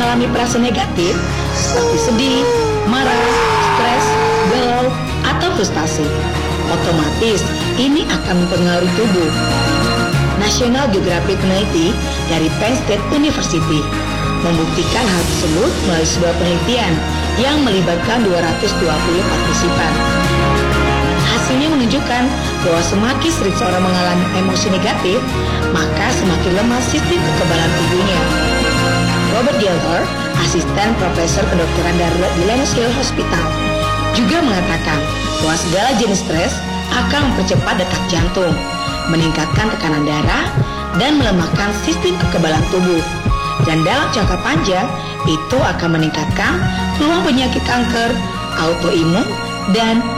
mengalami perasaan negatif seperti sedih, marah, stres, galau, atau frustasi, otomatis ini akan mempengaruhi tubuh. National Geographic peneliti dari Penn State University membuktikan hal tersebut melalui sebuah penelitian yang melibatkan 220 partisipan. Hasilnya menunjukkan bahwa semakin sering seorang mengalami emosi negatif, maka semakin lemah sistem kekebalan tubuhnya. Robert Gilder, asisten profesor kedokteran darurat di Lenox Hill Hospital, juga mengatakan bahwa segala jenis stres akan mempercepat detak jantung, meningkatkan tekanan darah, dan melemahkan sistem kekebalan tubuh. Dan dalam jangka panjang, itu akan meningkatkan peluang penyakit kanker, autoimun, dan